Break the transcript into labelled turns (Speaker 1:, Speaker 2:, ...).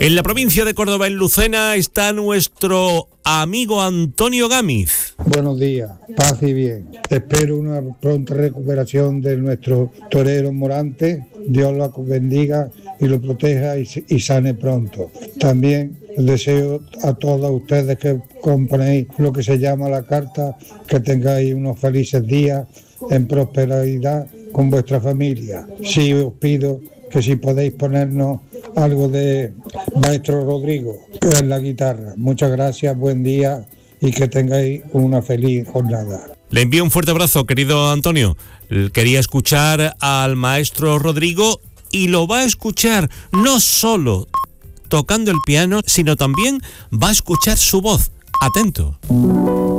Speaker 1: En la provincia de Córdoba, en Lucena, está nuestro amigo Antonio Gámez.
Speaker 2: Buenos días, paz y bien. Espero una pronta recuperación de nuestro torero Morante. Dios lo bendiga y lo proteja y sane pronto. También deseo a todos ustedes que componéis lo que se llama la carta, que tengáis unos felices días en prosperidad con vuestra familia. Sí, os pido que si podéis ponernos algo de Maestro Rodrigo en la guitarra. Muchas gracias, buen día y que tengáis una feliz jornada.
Speaker 1: Le envío un fuerte abrazo, querido Antonio. Quería escuchar al Maestro Rodrigo y lo va a escuchar no solo tocando el piano, sino también va a escuchar su voz. Atento.